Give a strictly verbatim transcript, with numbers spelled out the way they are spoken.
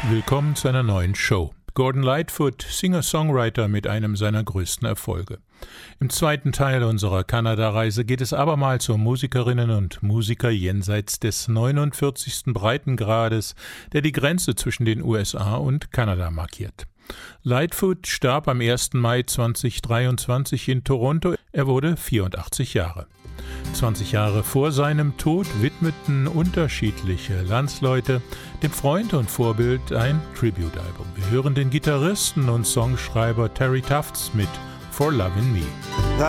willkommen zu einer neuen Show. Gordon Lightfoot, Singer-Songwriter mit einem seiner größten Erfolge. Im zweiten Teil unserer Kanada-Reise geht es abermals um Musikerinnen und Musiker jenseits des neunundvierzigsten Breitengrades, der die Grenze zwischen den U S A und Kanada markiert. Lightfoot starb am ersten Mai zweitausenddreiundzwanzig in Toronto. Er wurde vierundachtzig Jahre. zwanzig Jahre vor seinem Tod widmeten unterschiedliche Landsleute dem Freund und Vorbild ein Tribute-Album. Wir hören den Gitarristen und Songschreiber Terry Tufts mit For Lovin' Me.